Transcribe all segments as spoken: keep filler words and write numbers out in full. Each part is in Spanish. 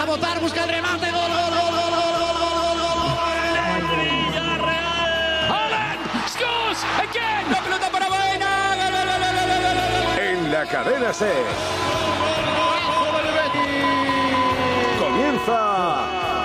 botar, busca el remate, gol, gol, gol, gol, gol, gol, gol, gol, gol. Villarreal. Haaland scores again. La pelota para Baena. Gol, gol, gol, gol, gol, gol. En la cadena SER. Comienza.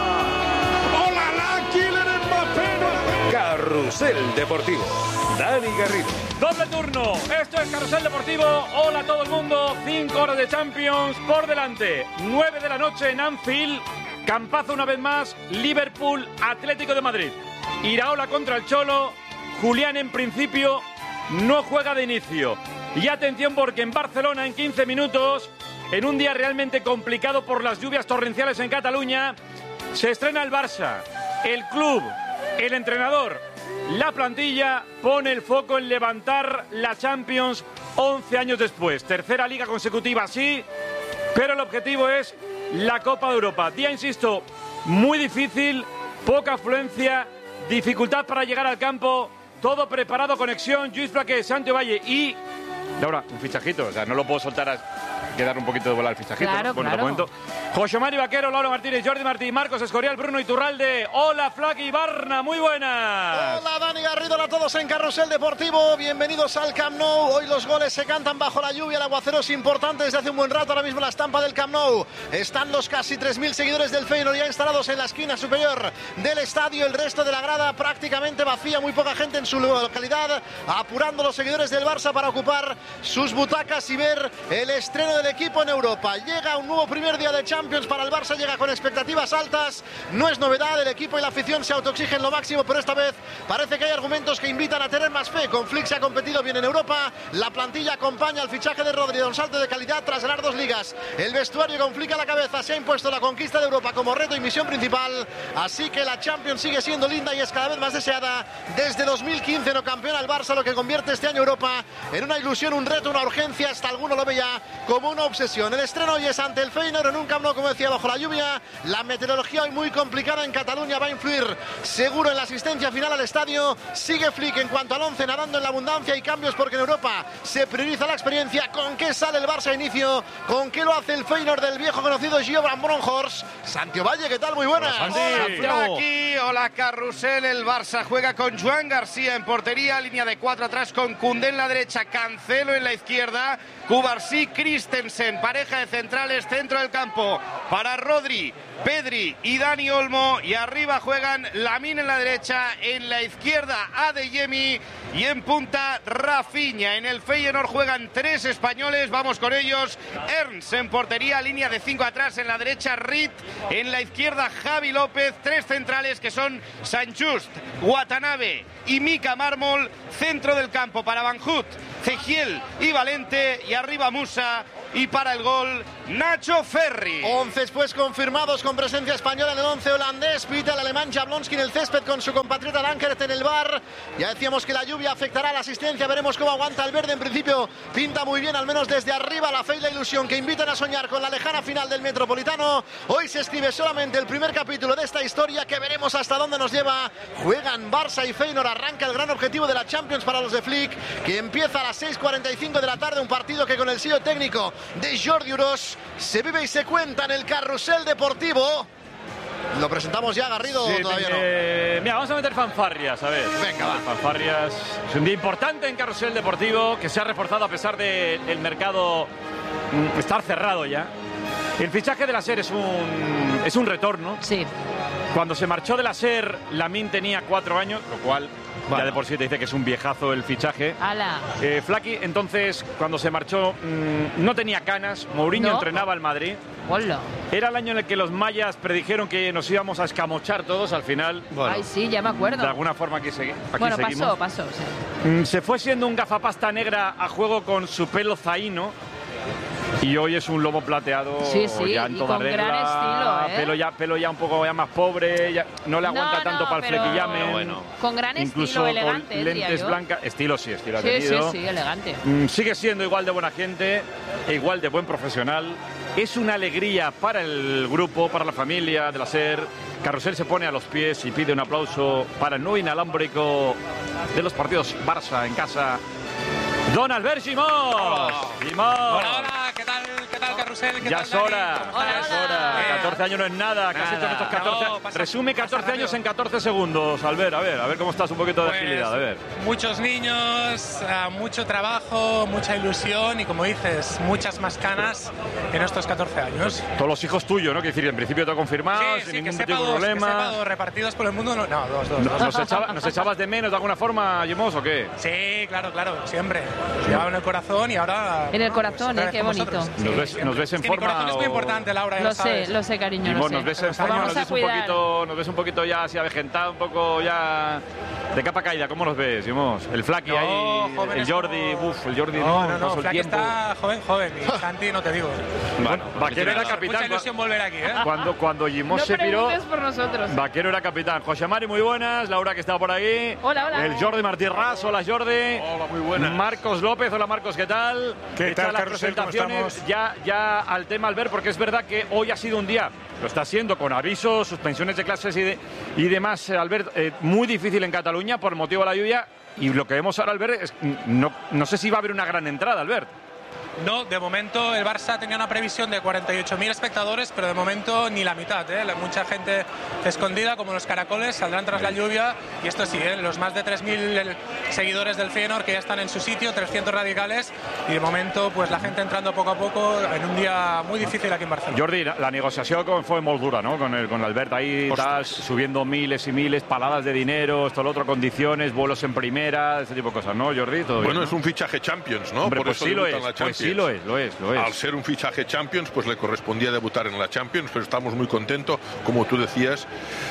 ¡Hola, la Kylian Mbappé! Carrusel Deportivo. Dani Garrido. Doble turno. Esto es Carrusel Deportivo. Hola a todo el mundo. Cinco horas de Champions por delante. Nueve de la noche en Anfield. Campazo una vez más. Liverpool, Atlético de Madrid. Iraola contra el Cholo. Julián en principio no juega de inicio. Y atención porque en Barcelona en quince minutos, en un día realmente complicado por las lluvias torrenciales en Cataluña, se estrena el Barça. El club, el entrenador, la plantilla pone el foco en levantar la Champions once años después. Tercera liga consecutiva, sí, pero el objetivo es la Copa de Europa. Día, insisto, muy difícil, poca afluencia, dificultad para llegar al campo, todo preparado, conexión, Lluís Flaqué, Santiago Valle y... Laura, un fichajito, o sea, no lo puedo soltar a quedar un poquito de bola al fichajito. Claro, ¿no? Bueno, claro. te comento. José Mari Vaquero, Laura Martínez, Jordi Martí, Marcos Escorial, Bruno Iturralde. Hola, Flaki Barna, muy buenas. Hola, Dani Garrido, hola a todos en Carrusel Deportivo. Bienvenidos al Camp Nou. Hoy los goles se cantan bajo la lluvia. El aguacero es importante desde hace un buen rato. Ahora mismo la estampa del Camp Nou. Están los casi tres mil seguidores del Feyenoord ya instalados en la esquina superior del estadio. El resto de la grada prácticamente vacía. Muy poca gente en su localidad. Apurando los seguidores del Barça para ocupar sus butacas y ver el estreno del equipo en Europa. Llega un nuevo primer día de Champions para el Barça, llega con expectativas altas, no es novedad, el equipo y la afición se autoexigen lo máximo, pero esta vez parece que hay argumentos que invitan a tener más fe. Con Flick se ha competido bien en Europa, la plantilla acompaña al fichaje de Rodri, un salto de calidad tras ganar dos ligas. El vestuario con Flick a la cabeza se ha impuesto la conquista de Europa como reto y misión principal, así que la Champions sigue siendo linda y es cada vez más deseada. Desde dos mil quince no campeona el Barça, lo que convierte este año Europa en una ilusión, un reto, una urgencia, hasta alguno lo veía como una obsesión. El estreno hoy es ante el Feyenoord en un Camp Nou, como decía, bajo la lluvia. La meteorología hoy muy complicada en Cataluña va a influir seguro en la asistencia final al estadio. Sigue Flick en cuanto al once, nadando en la abundancia y cambios porque en Europa se prioriza la experiencia. ¿Con qué sale el Barça a inicio? ¿Con qué lo hace el Feyenoord del viejo conocido Gio Bronkhorst? Santiago Valle, ¿qué tal? Muy buenas. Hola, Flaki. Hola, Carrusel. El Barça juega con Joan García en portería, línea de cuatro atrás con Koundé en la derecha, Cancelo en la izquierda, Cubarsí, Christensen, pareja de centrales, centro del campo para Rodri, Pedri y Dani Olmo, y arriba juegan Lamine en la derecha, en la izquierda Adeyemi y en punta Rafinha. En el Feyenoord juegan tres españoles, vamos con ellos. Ernst en portería, línea de cinco atrás, en la derecha Rit, en la izquierda Javi López, tres centrales que son Sanchust, Watanabe y Mika Mármol, centro del campo para Van Hout, Cegiel y Valente, y arriba Musa, y para el gol Nacho Ferri. Once pues confirmados con presencia española en el once holandés. Pita el alemán Jablonski en el césped con su compatriota Lankert en el bar. Ya decíamos que la lluvia afectará a la asistencia, veremos cómo aguanta el verde. En principio pinta muy bien, al menos desde arriba, la fe y la ilusión que invitan a soñar con la lejana final del Metropolitano. Hoy se escribe solamente el primer capítulo de esta historia que veremos hasta dónde nos lleva. Juegan Barça y Feyenoord, arranca el gran objetivo de la Champions para los de Flick, que empieza a las seis cuarenta y cinco de la tarde, un partido que con el sello técnico de Jordi Uros se vive y se cuenta en el Carrusel Deportivo. ¿Lo presentamos ya, Garrido? Sí, ¿O todavía eh, no? Mira, vamos a meter fanfarrias, a ver. Venga, va. Fanfarrias. Es un día importante en Carrusel Deportivo, que se ha reforzado a pesar del de mercado mm, estar cerrado ya. El fichaje de la SER es un, es un retorno. Sí. Cuando se marchó de la SER, Lamine tenía cuatro años, lo cual... Bueno. Ya de por sí te dice que es un viejazo el fichaje. ¡Hala! Eh, Flaki, entonces, cuando se marchó, mmm, no tenía canas. Mourinho ¿No? entrenaba al Madrid. Hola. Era el año en el que los mayas predijeron que nos íbamos a escamochar todos. Al final, bueno, ay, sí, ya me acuerdo. De alguna forma aquí, segui aquí bueno, seguimos. pasó, pasó, sí. Mm, se fue siendo un gafapasta negra a juego con su pelo zaino. Y hoy es un lobo plateado, sí, sí, ya en y toda con regla, gran estilo, ¿eh? pelo, ya, pelo ya un poco ya más pobre, ya no le aguanta no, tanto no, para el flequillame. Bueno. Con gran incluso estilo, con elegante, lentes blancas, estilo sí, estilo sí, ha tenido. Sí, sí, elegante. Mm, sigue siendo igual de buena gente, e igual de buen profesional. Es una alegría para el grupo, para la familia de la SER. Carrusel se pone a los pies y pide un aplauso para el nuevo inalámbrico de los partidos Barça en casa. Don Albert Gimós. Gimós. Hola, hola, ¿qué tal? ¿Qué tal, Carrusel? Carrusel, ¿qué Ya tal, es hora, Dani? ¿Cómo ya estás? es hora. Eh, catorce años no es nada, casi nada. estos catorce. No, pasa- Resume pasa catorce años rápido. en catorce segundos, Albert. A ver, a ver cómo estás, un poquito de Pues, agilidad, a ver. Muchos niños, ah, mucho trabajo, mucha ilusión y, como dices, muchas más canas en estos catorce años. Todos los hijos tuyos, ¿no? Quiero decir, en principio todo confirmado, Sí, sin sí, que ningún sepa tipo de dos, que problema. sepa dos, repartidos por el mundo. No, no, dos, dos. ¿Nos, dos. nos echaba- ¿Nos echabas de menos de alguna forma, Jimos, o qué? Sí, claro, claro, siempre. Llevaba en el corazón y ahora... En el bueno, corazón, pues, ¿eh? Qué con bonito. vosotros. ¿Nos ves, siempre. nos ves en Es que forma? Mi corazón es muy o- importante, Laura, ya Lo lo sé, sabes. lo sé, cariño, Jimos, lo sé. nos ves en Lo forma, vamos nos a ves un cuidar. poquito, nos ves un poquito ya así avejentado, un poco ya de capa caída. ¿Cómo nos ves, Jimos? El Flaky No, ahí, jóvenes el Jordi, como- uff, el Jordi No, no, no, no, pasó el Flaky tiempo. está joven, joven. Y Santi, no te digo. Bueno, Vaquero era Mucha capitán. ilusión volver aquí, ¿eh? Cuando, cuando Jimos No se piró, preguntes por nosotros. Vaquero era capitán. José Mari, muy buenas. Laura, que está por ahí. Hola, hola. El Jordi Martí Ras, hola Jordi. Hola, muy buenas. Marcos López, hola Marcos, ¿qué tal? ¿Qué Hechas tal, las Carrusel? ¿Cómo presentaciones, estamos? ya, ya al tema, Albert, porque es verdad que hoy ha sido un día, lo está siendo con avisos, suspensiones de clases y, de- y demás, eh, Albert, eh, muy difícil en Cataluña por motivo de la lluvia. Y lo que vemos ahora, Albert, es no, no sé si va a haber una gran entrada, Albert. No, de momento el Barça tenía una previsión de cuarenta y ocho mil espectadores, pero de momento ni la mitad. ¿eh? La- Mucha gente escondida, como los caracoles, saldrán tras la lluvia. Y esto sí, ¿eh? Los más de tres mil seguidores del Feyenoord que ya están en su sitio, trescientos radicales. Y de momento, pues la gente entrando poco a poco en un día muy difícil aquí en Barcelona. Jordi, la, la negociación com- fue muy dura, ¿no? Con el, con Albert ahí, tal, subiendo miles y miles, paladas de dinero, esto, lo otro, condiciones, vuelos en primera, ese tipo de cosas, ¿no, Jordi? ¿Todo bien, Bueno, no? es un fichaje Champions, ¿no? Hombre, Por pues eso sí lo debuta es, en la pues Champions. sí lo es, lo es, lo es. Al ser un fichaje Champions, pues le correspondía debutar en la Champions, pero estamos muy contentos, como tú decías,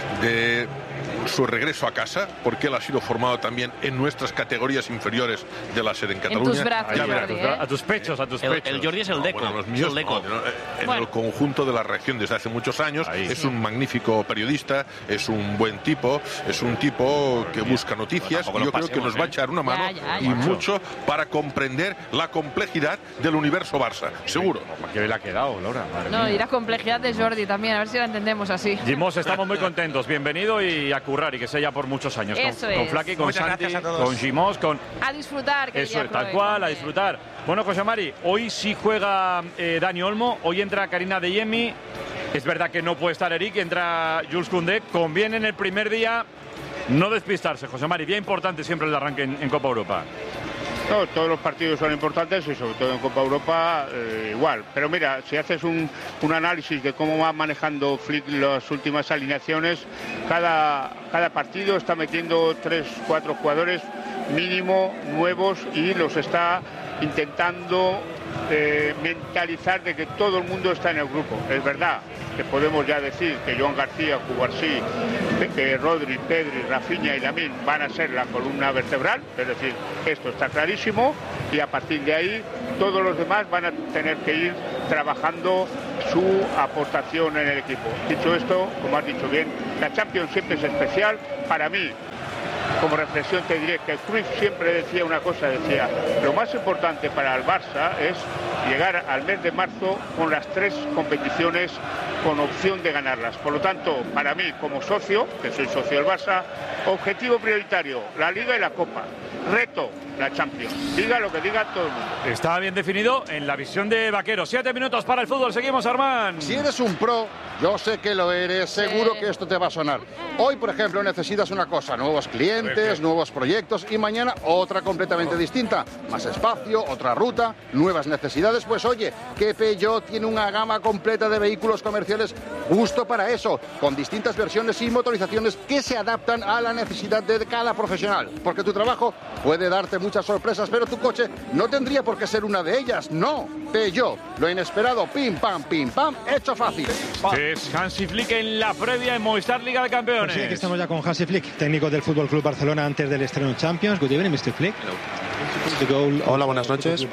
de su regreso a casa, porque él ha sido formado también en nuestras categorías inferiores de la sede en Cataluña. tus brazos, Ya Ahí, verás. Jordi, a, tus, ¿eh? a tus pechos, a tus El, pechos. el Jordi es el No, Deco. bueno, los es míos el Deco. no, no, en Bueno. el conjunto de la región desde hace muchos años. Ahí. Es un magnífico periodista, es un buen tipo, es un tipo que busca noticias tampoco y yo nos creo que nos pasemos, va a ¿eh? echar una mano Ya, ya, y ya. mucho para comprender la complejidad del universo Barça, seguro. ¿Qué le ha quedado, Laura? Madre No, mía. y la complejidad de Jordi también, a ver si la entendemos así. Jimos, estamos muy contentos. Bienvenido y a currar y que sea ya por muchos años. Eso con, con es. Flaky, con Muchas Santi, gracias a todos. con Jimos, con. A disfrutar, que Eso ya es, tal probé, cual, a hombre. disfrutar. Bueno, José Mari, hoy sí juega eh, Dani Olmo, hoy entra Karina Adeyemi. Es verdad que no puede estar Eric, entra Jules Koundé. Conviene en el primer día no despistarse, José Mari. Día importante siempre el arranque en, en Copa Europa. No, todos los partidos son importantes y sobre todo en Copa Europa eh, igual. Pero mira, si haces un, un análisis de cómo va manejando Flick las últimas alineaciones, cada, cada partido está metiendo tres, cuatro jugadores mínimo nuevos y los está intentando eh, mentalizar de que todo el mundo está en el grupo. Es verdad que podemos ya decir que Joan García, Cubarsí, que Rodri, Pedri, Rafinha y Lamine van a ser la columna vertebral, es decir, esto está clarísimo y a partir de ahí todos los demás van a tener que ir trabajando su aportación en el equipo. Dicho esto, como has dicho bien, la Champions siempre es especial. Para mí, como reflexión te diré que Cruyff siempre decía una cosa, decía, lo más importante para el Barça es llegar al mes de marzo con las tres competiciones con opción de ganarlas. Por lo tanto, para mí como socio, que soy socio del Barça, objetivo prioritario, la Liga y la Copa. Reto, la Champions. Diga lo que diga todo el mundo. Está bien definido en la visión de Vaquero. Siete minutos para el fútbol. Seguimos, Armán. Si eres un pro, yo sé que lo eres, seguro Sí. que esto te va a sonar. Hoy, por ejemplo, necesitas una cosa, nuevos clientes, nuevos proyectos y mañana otra completamente distinta. Más espacio, otra ruta, nuevas necesidades. Pues oye, que Peugeot tiene una gama completa de vehículos comerciales justo para eso, con distintas versiones y motorizaciones que se adaptan a la necesidad de cada profesional. Porque tu trabajo puede darte muchas sorpresas, pero tu coche no tendría por qué ser una de ellas. No, Peugeot, lo inesperado, pim, pam, pim, pam, hecho fácil. Es Hansi Flick en la previa en Movistar Liga de Campeones. Pues sí, aquí estamos ya con Hansi Flick, técnico del Fútbol Club Barcelona antes del estreno en Champions. Good evening, mister Flick. Hola, buenas noches.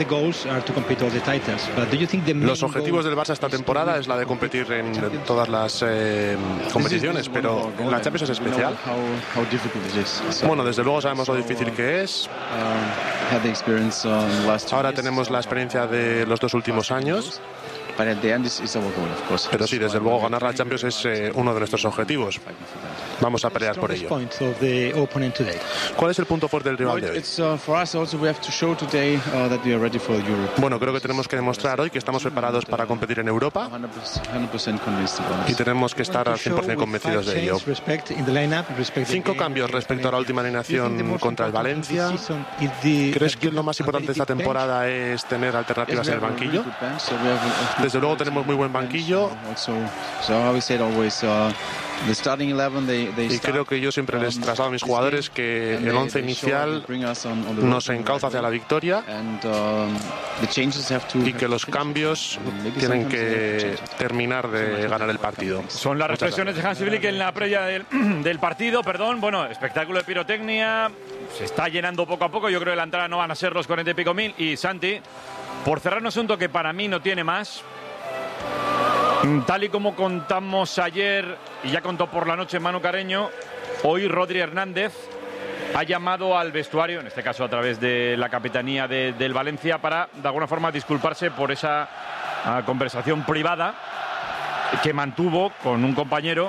Los objetivos del Barça esta temporada es la de competir en todas las eh, competiciones, pero en la Champions es especial. Bueno, desde luego sabemos lo difícil que es. Ahora tenemos la experiencia de los dos últimos años. Pero sí, desde luego ganar la Champions es eh, uno de nuestros objetivos. Vamos a pelear por ello. ¿Cuál es el punto fuerte del rival de hoy? Bueno, creo que tenemos que demostrar hoy que estamos preparados para competir en Europa y tenemos que estar al cien por cien convencidos de ello. Cinco cambios respecto a la última alineación contra el Valencia. ¿Crees que lo más importante de esta temporada es tener alternativas en el banquillo? Desde luego tenemos muy buen banquillo. Y creo que yo siempre les traslado a mis jugadores que el once inicial nos encauza hacia la victoria y que los cambios tienen que terminar de ganar el partido. Son las reflexiones de Hansi Flick en la previa del, del partido. Perdón, bueno, espectáculo de pirotecnia. Se está llenando poco a poco. Yo creo que la entrada no van a ser los cuarenta y pico mil. Y Santi, por cerrar un asunto que para mí no tiene más, tal y como contamos ayer, y ya contó por la noche Manu Carreño, hoy Rodri Hernández ha llamado al vestuario, en este caso a través de la capitanía de, del Valencia, para de alguna forma disculparse por esa uh, conversación privada que mantuvo con un compañero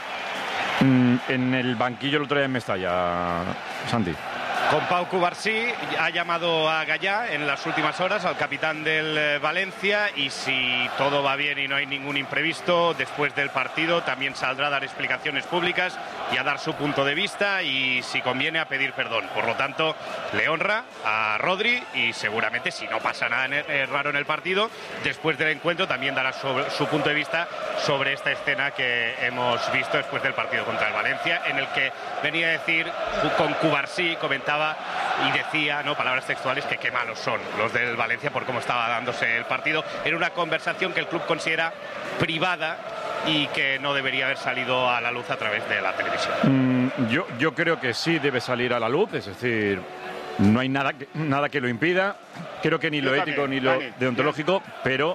mm, en el banquillo el otro día en Mestalla, Santi. Con Pau Cubarsí ha llamado a Gallá en las últimas horas, al capitán del Valencia, y si todo va bien y no hay ningún imprevisto, después del partido también saldrá a dar explicaciones públicas y a dar su punto de vista y, si conviene, a pedir perdón. Por lo tanto, le honra a Rodri y seguramente, si no pasa nada raro en el partido, después del encuentro también dará sobre, su punto de vista sobre esta escena que hemos visto después del partido contra el Valencia, en el que venía a decir, con Cubarsí comentaba y decía, no, palabras textuales, que qué malos son los del Valencia por cómo estaba dándose el partido. Era una conversación que el club considera privada y que no debería haber salido a la luz a través de la televisión. Mm, yo, yo creo que sí debe salir a la luz, es decir, no hay nada que, nada que lo impida. Creo que ni lo yo ético también, ni lo Dani. deontológico, pero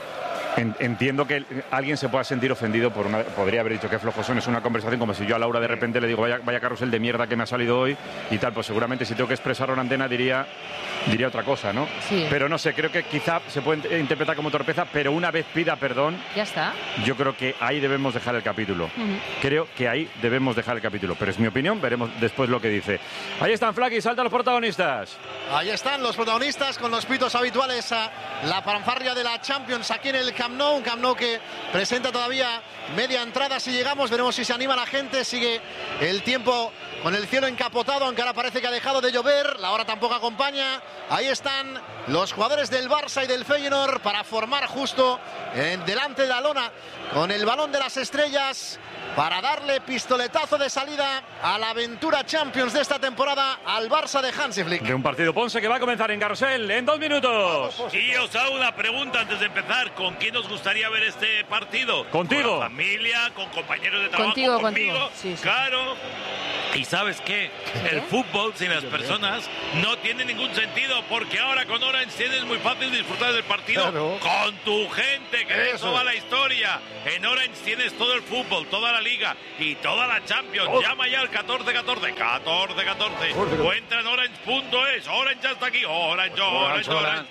En, entiendo que alguien se pueda sentir ofendido por una... Podría haber dicho que flojos son, es una conversación como si yo a Laura de repente le digo vaya, vaya carrusel de mierda que me ha salido hoy y tal, pues seguramente si tengo que expresarlo en antena diría, diría otra cosa, ¿no? Sí. Pero no sé, creo que quizá se puede interpretar como torpeza, pero una vez pida perdón, Ya está. yo creo que ahí debemos dejar el capítulo. Ujú. Creo que ahí debemos dejar el capítulo, pero es mi opinión, veremos después lo que dice. Ahí están, Flaky, salta los protagonistas. Ahí están los protagonistas con los pitos habituales a la fanfarria de la Champions aquí en el Camp Nou, un Camp Nou que presenta todavía media entrada. Si llegamos, veremos si se anima la gente. Sigue el tiempo con el cielo encapotado, aunque ahora parece que ha dejado de llover. La hora tampoco acompaña. Ahí están los jugadores del Barça y del Feyenoord para formar justo en, delante de la lona con el balón de las estrellas, para darle pistoletazo de salida a la aventura Champions de esta temporada al Barça de Hansi Flick. De un partido Ponce que va a comenzar en Carrusel en dos minutos. Y os hago una pregunta antes de empezar. ¿Con quién os gustaría ver este partido? Contigo. ¿Con la familia? ¿Con compañeros de trabajo? Contigo, ¿Conmigo? contigo. Sí, sí. Claro. Y ¿sabes qué? El fútbol sin las personas no tiene ningún sentido, porque ahora con Orange tienes muy fácil disfrutar del partido Claro. con tu gente, que de eso Eso. va la historia. En Orange tienes todo el fútbol, toda la liga y toda la Champions. Oh. Llama ya al catorce catorce, catorce catorce, o entra en orange punto es. Orange ya está aquí. Orange, Orange, Orange.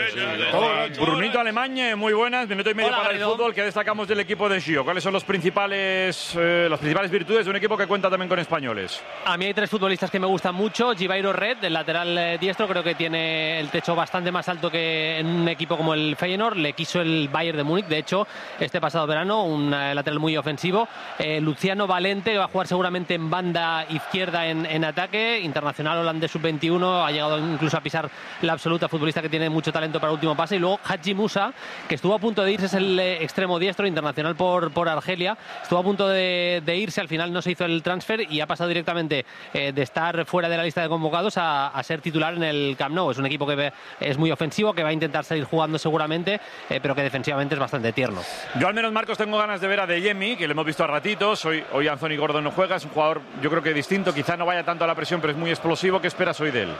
Orange. Brunito Alemán, muy buenas, minuto y medio Hola, para Garrido. el fútbol. ¿Qué destacamos del equipo de Xio? ¿Cuáles son los principales, eh, las principales virtudes de un equipo que cuenta también con españoles? A mí hay tres futbolistas que me gustan mucho. Givairo Red, el lateral eh, diestro, creo que tiene el techo bastante más alto que en un equipo como el Feyenoord. Le quiso el Bayern de Múnich, de hecho, este pasado verano, un eh, lateral muy ofensivo. Eh, Luciano Valente, que va a jugar seguramente en banda izquierda en, en ataque. Internacional holandés sub veintiuno, ha llegado incluso a pisar la absoluta, futbolista que tiene mucho talento para el último pase. Y luego Hadji Musa, que estuvo a punto de irse, es el eh, extremo diestro, internacional por, por Argelia. Estuvo a punto de, de irse, al final no se hizo el transfer y ha pasado directamente eh, de estar fuera de la lista de convocados a, a ser titular en el Camp Nou. Es un equipo que ve- es muy ofensivo, que va a intentar seguir jugando seguramente, eh, pero que defensivamente es bastante tierno. Yo al menos, Marcos, tengo ganas de ver a De Jemi, que le hemos visto a ratitos. Hoy, hoy Anthony Gordon no juega, es un jugador yo creo que distinto, quizá no vaya tanto a la presión, pero es muy explosivo. ¿Qué esperas hoy de él?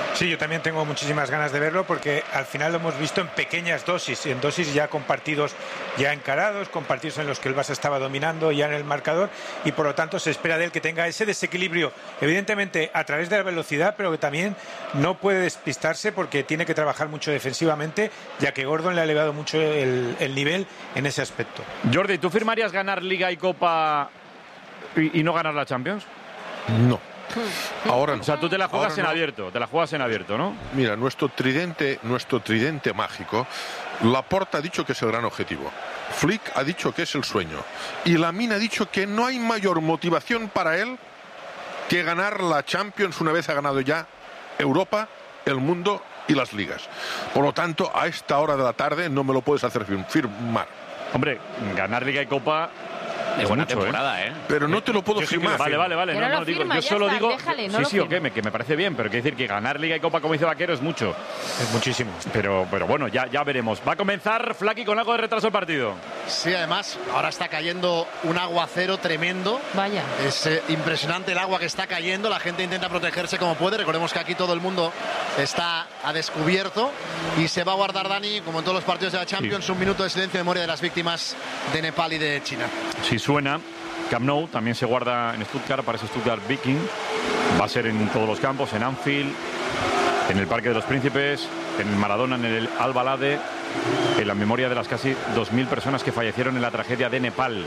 Sí, yo también tengo muchísimas ganas de verlo porque al final lo hemos visto en pequeñas dosis, en dosis ya con partidos ya encarados, con partidos en los que el Barça estaba dominando ya en el marcador y por lo tanto se espera de él que tenga ese desequilibrio, evidentemente a través de la velocidad, pero que también no puede despistarse porque tiene que trabajar mucho defensivamente, ya que Gordon le ha elevado mucho el, el nivel en ese aspecto. Jordi, ¿tú firmarías ganar Liga y Copa y, y no ganar la Champions? No. Ahora no. O sea, tú te la juegas Ahora en no. abierto, te la juegas en abierto, ¿no? Mira, nuestro tridente, nuestro tridente mágico, Laporta ha dicho que es el gran objetivo, Flick ha dicho que es el sueño y Lamine ha dicho que no hay mayor motivación para él que ganar la Champions una vez ha ganado ya Europa, el mundo y las ligas. Por lo tanto, a esta hora de la tarde no me lo puedes hacer firmar. Hombre, ganar Liga y Copa Es buena mucho, temporada, ¿eh? Pero no te lo puedo Yo sí que firmar. lo- Vale, vale, vale. Que No, no no, lo digo, firma, yo ya solo está, digo. déjale, no sí, lo sí, o firma. qué, me- que me parece bien, pero quiero decir que ganar Liga y Copa, como dice Vaquero, es mucho. Es muchísimo. Pero, pero bueno, ya, ya veremos. Va a comenzar Flaky con algo de retraso el partido. Sí, además, ahora está cayendo un aguacero tremendo. Vaya. Es eh, impresionante el agua que está cayendo. La gente intenta protegerse como puede. Recordemos que aquí todo el mundo está a descubierto. Y se va a guardar, Dani, como en todos los partidos de la Champions, un minuto de silencio en memoria de las víctimas de Nepal y de China. Si suena, Camp Nou también se guarda en Stuttgart, parece Stuttgart Viking. Va a ser en todos los campos, en Anfield, en el Parque de los Príncipes, en el Maradona, en el Al-Balade, en la memoria de las casi dos mil personas que fallecieron en la tragedia de Nepal.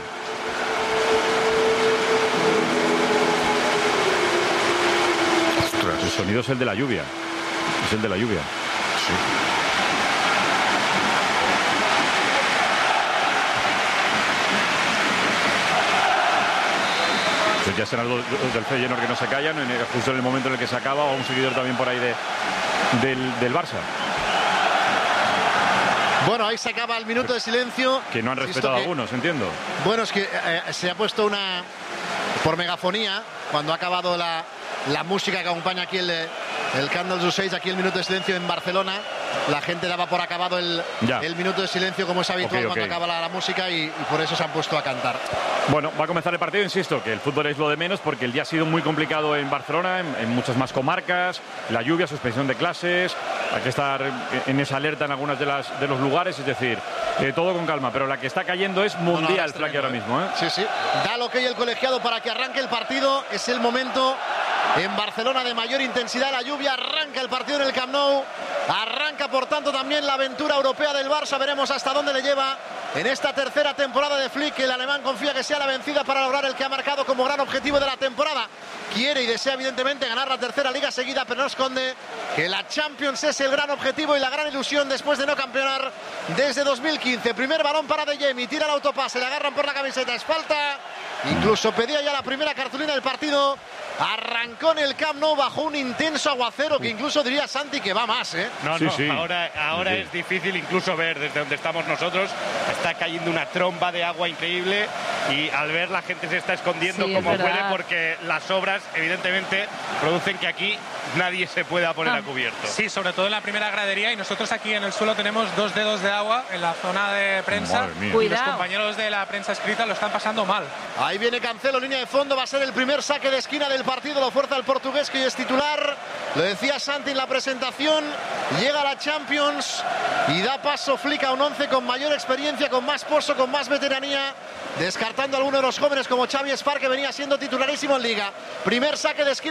Ostras. El sonido es el de la lluvia. Es el de la lluvia. Sí. Pues ya serán los del Feyenoord que no se callan, en el- justo en el momento en el que se acaba, o un seguidor también por ahí de, del, del Barça. Bueno, ahí se acaba el minuto de silencio. Que no han Insisto respetado a que- algunos, entiendo. Bueno, es que eh, se ha puesto una por megafonía cuando ha acabado la, la música que acompaña aquí el, el Camp Nou seis, aquí el minuto de silencio en Barcelona. La gente daba por acabado el, Ya. el minuto de silencio como es habitual Ok, ok. cuando acaba la, la música y, y por eso se han puesto a cantar. Bueno, va a comenzar el partido, insisto, que el fútbol es lo de menos porque el día ha sido muy complicado en Barcelona, en, en muchas más comarcas, la lluvia, suspensión de clases, hay que estar en esa alerta en algunas de, las, de los lugares, es decir, eh, todo con calma, pero la que está cayendo es mundial, No, no, Flaky, ahora mismo. ¿eh? Sí, sí. Da lo que hay el colegiado para que arranque el partido. Es el momento en Barcelona de mayor intensidad. La lluvia arranca el partido en el Camp Nou. Arranca, por tanto, también la aventura europea del Barça. Veremos hasta dónde le lleva en esta tercera temporada de Flick. El alemán confía que sea la vencida para lograr el que ha marcado como gran objetivo de la temporada. Quiere y desea, evidentemente, ganar la tercera liga seguida, pero no esconde que la Champions es el gran objetivo y la gran ilusión después de no campeonar desde dos mil quince. Primer balón para De Jemi, tira el autopase, le agarran por la camiseta, es falta. Incluso pedía ya la primera cartulina del partido. Arrancó en el Camp Nou bajo un intenso aguacero que incluso diría Santi que va más, ¿eh? No, Sí, no, sí. ahora, ahora Sí. es difícil incluso ver desde donde estamos nosotros. Está cayendo una tromba de agua increíble y al ver la gente se está escondiendo Sí, es como verdad. puede porque las obras evidentemente producen que aquí nadie se pueda poner Ah. a cubierto. Sí, sobre todo en la primera gradería y nosotros aquí en el suelo tenemos dos dedos de agua en la zona de prensa. Madre mía. Y los Cuidado. compañeros de la prensa escrita lo están pasando mal. Ahí viene Cancelo, línea de fondo, va a ser el primer saque de esquina del partido, lo fuerza el portugués que hoy es titular, lo decía Santi en la presentación, llega a la Champions y da paso Flick a un once con mayor experiencia, con más pozo, con más veteranía, descartando a alguno de los jóvenes como Xavi Espar que venía siendo titularísimo en Liga. Primer saque de esquina.